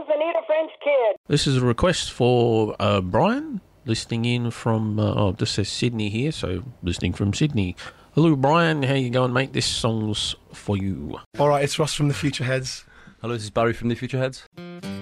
I need a French kid. This is a request for Brian, listening in from, this says Sydney here, so listening from Sydney. Hello, Brian. How you going, mate? This song's for you. All right, it's Ross from the Future Heads. Hello, this is Barry from the Future Heads.